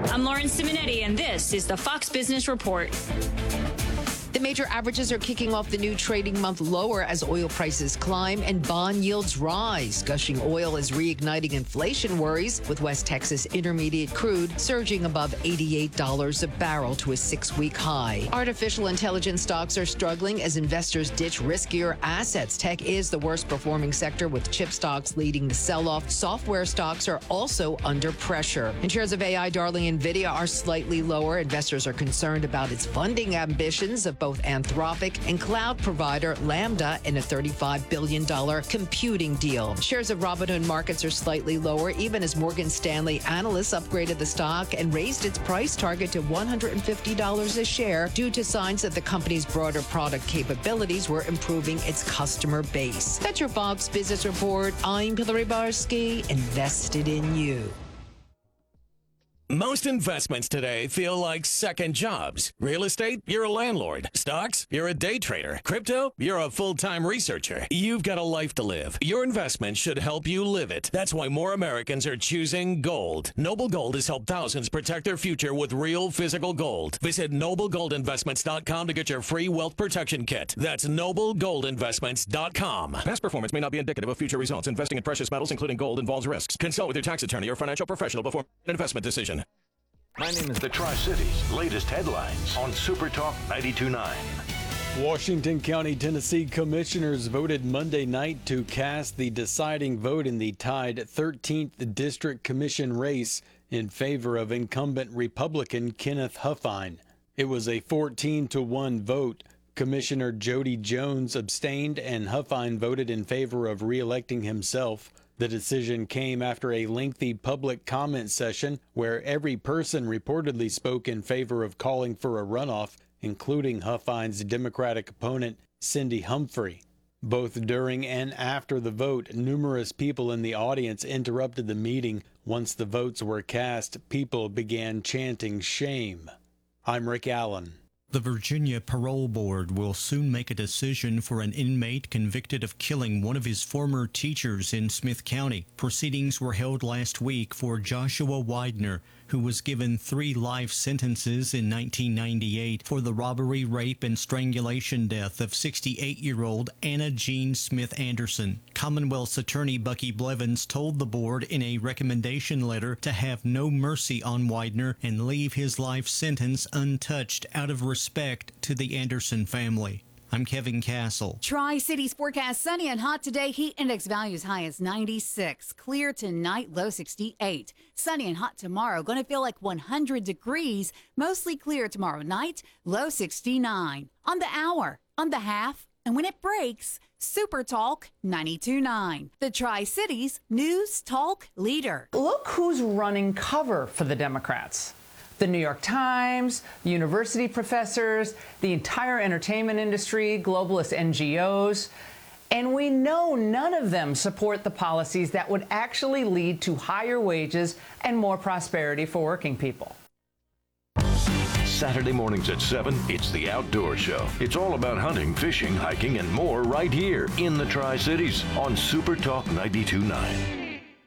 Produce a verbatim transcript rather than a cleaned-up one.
I'm Lauren Simonetti, and this is the Fox Business Report. The major averages are kicking off the new trading month lower as oil prices climb and bond yields rise. Gushing oil is reigniting inflation worries, with West Texas Intermediate crude surging above eighty-eight dollars a barrel to a six-week high. Artificial intelligence stocks are struggling as investors ditch riskier assets. Tech is the worst performing sector, with chip stocks leading the sell-off. Software stocks are also under pressure. And shares of A I darling NVIDIA are slightly lower. Investors are concerned about its funding ambitions of both Anthropic and cloud provider Lambda in a thirty-five billion dollars computing deal. Shares of Robinhood Markets are slightly lower, even as Morgan Stanley analysts upgraded the stock and raised its price target to one hundred fifty dollars a share due to signs that the company's broader product capabilities were improving its customer base. That's your Fox Business Report. I'm Hillary Barsky, invested in you. Most investments today feel like second jobs. Real estate, you're a landlord. Stocks, you're a day trader. Crypto, you're a full-time researcher. You've got a life to live. Your investment should help you live it. That's why more Americans are choosing gold. Noble Gold has helped thousands protect their future with real physical gold. Visit noble gold investments dot com to get your free wealth protection kit. That's noble gold investments dot com. Past performance may not be indicative of future results. Investing in precious metals, including gold, involves risks. Consult with your tax attorney or financial professional before an investment decision. My name is the Tri-Cities latest headlines on Super Talk ninety-two point nine. Washington County, Tennessee commissioners voted Monday night to cast the deciding vote in the tied thirteenth District Commission race in favor of incumbent Republican Kenneth Huffine. It was a fourteen to one vote. Commissioner Jody Jones abstained and Huffine voted in favor of re-electing himself. The decision came after a lengthy public comment session where every person reportedly spoke in favor of calling for a runoff, including Huffine's Democratic opponent, Cindy Humphrey. Both during and after the vote, numerous people in the audience interrupted the meeting. Once the votes were cast, people began chanting shame. I'm Rick Allen. The Virginia Parole Board will soon make a decision for an inmate convicted of killing one of his former teachers in Smith County. Proceedings were held last week for Joshua Widener, who was given three life sentences in nineteen ninety-eight for the robbery, rape, and strangulation death of sixty-eight-year-old Anna Jean Smith Anderson. Commonwealth's attorney Bucky Blevins told the board in a recommendation letter to have no mercy on Widener and leave his life sentence untouched out of respect to the Anderson family. I'm Kevin Castle. Tri-Cities forecast sunny and hot today. Heat index values high as ninety-six. Clear tonight, low sixty-eight. Sunny and hot tomorrow. Going to feel like one hundred degrees. Mostly clear tomorrow night, low sixty-nine. On the hour, on the half, and when it breaks, Super Talk ninety-two point nine. The Tri-Cities News Talk leader. Look who's running cover for the Democrats. The New York Times, university professors, the entire entertainment industry, globalist N G Os. And we know none of them support the policies that would actually lead to higher wages and more prosperity for working people. Saturday mornings at seven, it's The Outdoor Show. It's all about hunting, fishing, hiking, and more right here in the Tri-Cities on Super Talk ninety-two point nine.